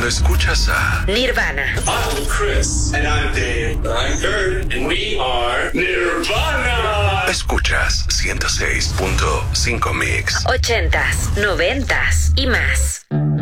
cuando escuchas a Nirvana. I'm Chris. And I'm Dave. I'm Kurt. And we are Nirvana. Escuchas 106.5 Mix. 80s, 90s y más.